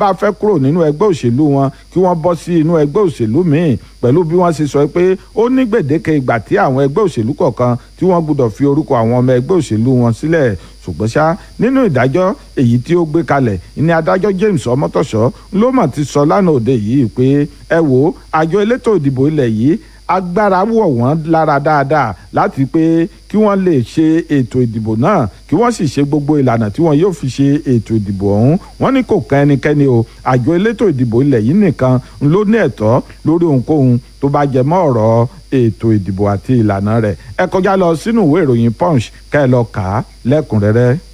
bá fẹ́ kúrò nínú ẹgbẹ́ òṣèlú wọn kí wọ́n bọ́ sí inú ẹgbẹ́ òṣèlú míì pẹ̀lú bí wọ́n ṣe sọ pé ó ní gbèdéke ìgbà tí àwọn ẹgbẹ́ òṣèlú kọ̀ọ̀kan tí wọ́n gbọ́dọ̀ fi orúkọ àwọn ọmọ ẹgbẹ́ òṣèlú wọn sílẹ̀ ṣùgbọ́n ṣá nínú ìdájọ́ èyí tí ó gbé kalẹ̀ ní adájọ́ James Ọmọ́tọ̀ṣọ́ ló mọ̀ ti sọ lánàá òde yìí pé ẹ wò àjọ elétò ìdìbò ilẹ̀ yìí agbára wọ̀ wọ́n lára dáadáa láti pé kí wọ́n lè ṣe ètò ìdìbò náà kí wọ́n sì ṣe gbogbo ìlànà tí wọ́n yóò fi ṣe ètò ìdìbò ọ̀hún wọ́n ní kò kan ẹnikẹ́ni o àjọ elétò ìdìbò ilẹ̀ yìí nìkan ló ní ẹ̀tọ́ lórí ohunkóhun tó bá jẹ mọ́ ọ̀rọ̀ ètò ìdìbò àti ìlànà rẹ̀ ẹ kọjá lọ sínú ìwé ìròyìn Punch ká ẹ lọ kà á lẹ́kùnrẹ́rẹ́.